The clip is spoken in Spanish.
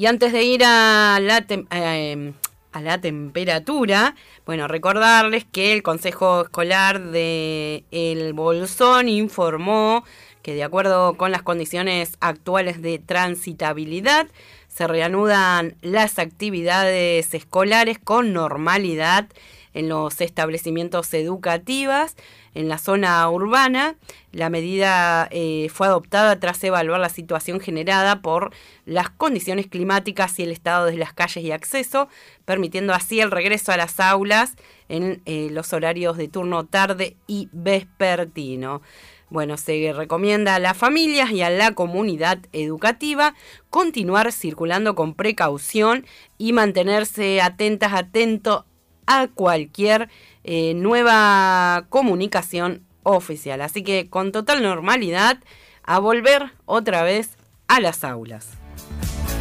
Y antes de ir a la temperatura, bueno, recordarles que el Consejo Escolar de El Bolsón informó que de acuerdo con las condiciones actuales de transitabilidad, se reanudan las actividades escolares con normalidad en los establecimientos educativos en la zona urbana. La medida fue adoptada tras evaluar la situación generada por las condiciones climáticas y el estado de las calles y acceso, permitiendo así el regreso a las aulas en los horarios de turno tarde y vespertino. Bueno, se recomienda a las familias y a la comunidad educativa continuar circulando con precaución y mantenerse atentos a cualquier nueva comunicación oficial. Así que con total normalidad a volver otra vez a las aulas.